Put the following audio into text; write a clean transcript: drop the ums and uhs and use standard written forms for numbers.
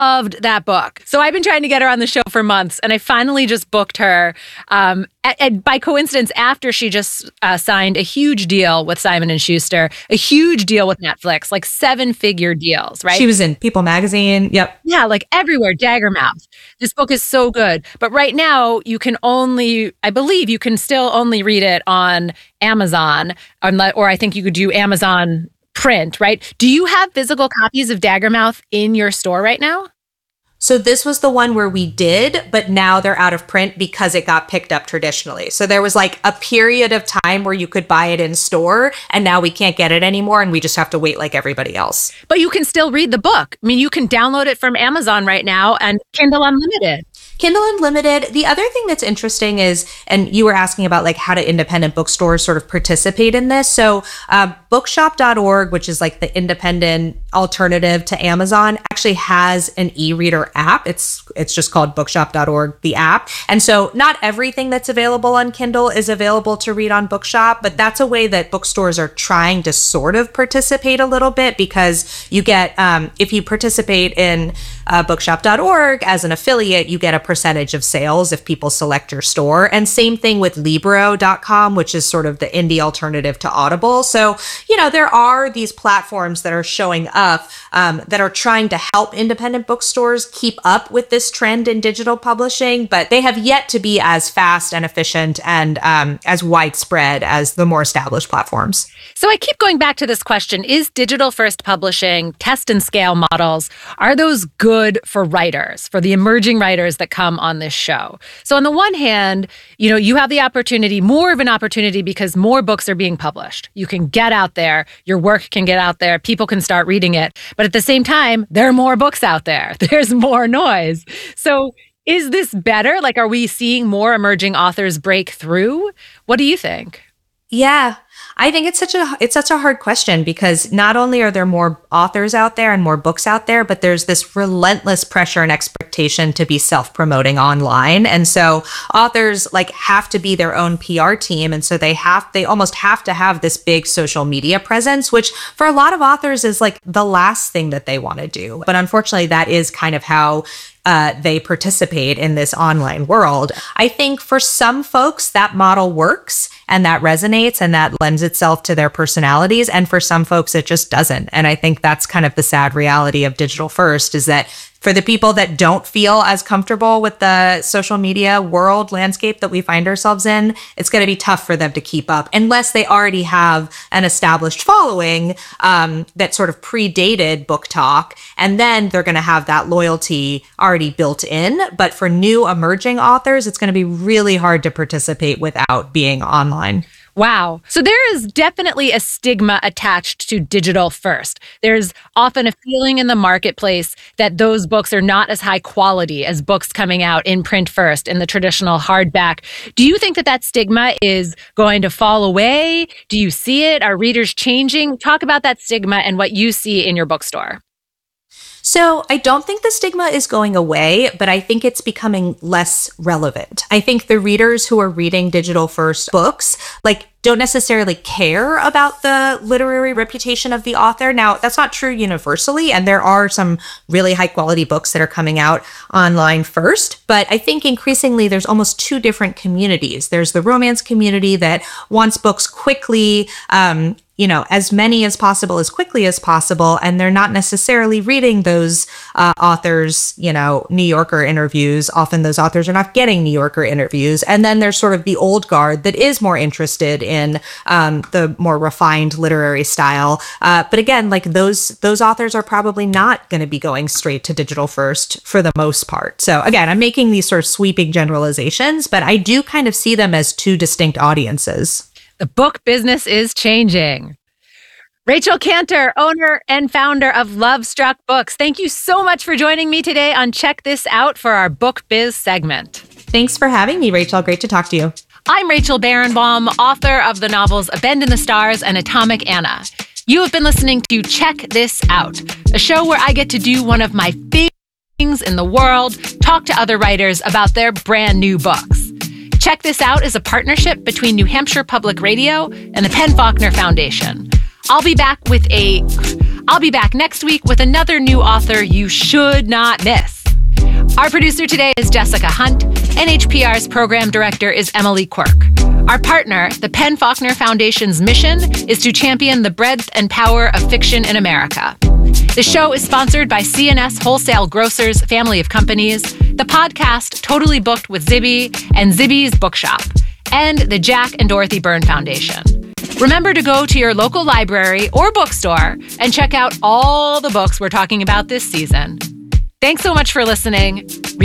loved that book. So I've been trying to get her on the show for months, and I finally just booked her. And by coincidence, after she just signed a huge deal with Simon & Schuster, a huge deal with Netflix, like 7-figure deals, right? She was in People magazine. Yep. Yeah, like everywhere, Daggermouth. This book is so good. But right now, you can only, I believe you can still only read it on Amazon, or I think you could do Amazon print, right? Do you have physical copies of Daggermouth in your store right now? So this was the one where we did, but now they're out of print because it got picked up traditionally. So there was like a period of time where you could buy it in store, and now we can't get it anymore, and we just have to wait like everybody else. But you can still read the book. I mean, you can download it from Amazon right now and Kindle Unlimited. Kindle Unlimited. The other thing that's interesting is, and you were asking about like how do independent bookstores sort of participate in this. So bookshop.org, which is like the independent alternative to Amazon, actually has an e-reader app. It's just called bookshop.org, the app. And so not everything that's available on Kindle is available to read on Bookshop, but that's a way that bookstores are trying to sort of participate a little bit, because you get, if you participate in bookshop.org as an affiliate, you get a percentage of sales if people select your store. And same thing with Libro.com, which is sort of the indie alternative to Audible. So, you know, there are these platforms that are showing up that are trying to help independent bookstores keep up with this trend in digital publishing, but they have yet to be as fast and efficient and as widespread as the more established platforms. So I keep going back to this question, is digital first publishing, test and scale models, are those good for writers, for the emerging writers that come on this show? So on the one hand, you know, you have the opportunity, more of an opportunity because more books are being published. You can get out there, your work can get out there, people can start reading it. But at the same time, there are more books out there. There's more noise. So is this better? Like, are we seeing more emerging authors break through? What do you think? Yeah, I think it's such a hard question, because not only are there more authors out there and more books out there, but there's this relentless pressure and expectation to be self-promoting online. And so authors like have to be their own PR team. And so they almost have to have this big social media presence, which for a lot of authors is like the last thing that they want to do. But unfortunately, that is kind of how they participate in this online world. I think for some folks that model works and that resonates and that lends itself to their personalities. And for some folks, it just doesn't. And I think that's kind of the sad reality of digital first, is that for the people that don't feel as comfortable with the social media world landscape that we find ourselves in, it's going to be tough for them to keep up unless they already have an established following that sort of predated Book Talk. And then they're going to have that loyalty already built in. But for new emerging authors, it's going to be really hard to participate without being online. Wow. So there is definitely a stigma attached to digital first. There's often a feeling in the marketplace that those books are not as high quality as books coming out in print first, in the traditional hardback. Do you think that that stigma is going to fall away? Do you see it? Are readers changing? Talk about that stigma and what you see in your bookstore. So I don't think the stigma is going away, but I think it's becoming less relevant. I think the readers who are reading digital first books, like, don't necessarily care about the literary reputation of the author. Now, that's not true universally, and there are some really high quality books that are coming out online first. But I think increasingly there's almost two different communities. There's the romance community that wants books quickly, as many as possible, as quickly as possible. And they're not necessarily reading those authors, New Yorker interviews. Often those authors are not getting New Yorker interviews. And then there's sort of the old guard that is more interested in the more refined literary style. But again, like those authors are probably not going to be going straight to digital first for the most part. So again, I'm making these sort of sweeping generalizations, but I do kind of see them as two distinct audiences. The book business is changing. Rachel Cantor, owner and founder of Love Struck Books. Thank you so much for joining me today on Check This Out for our Book Biz segment. Thanks for having me, Rachel. Great to talk to you. I'm Rachel Barenbaum, author of the novels A Bend in the Stars and Atomic Anna. You have been listening to Check This Out, a show where I get to do one of my favorite things in the world, talk to other writers about their brand new books. Check This Out is a partnership between New Hampshire Public Radio and the Penn Faulkner Foundation. I'll be back with I'll be back next week with another new author you should not miss. Our producer today is Jessica Hunt. NHPR's program director is Emily Quirk. Our partner, the PEN-Faulkner Foundation's mission is to champion the breadth and power of fiction in America. The show is sponsored by C&S Wholesale Grocers family of companies, the podcast Totally Booked with Zibby and Zibby's Bookshop, and the Jack and Dorothy Byrne Foundation. Remember to go to your local library or bookstore and check out all the books we're talking about this season. Thanks so much for listening.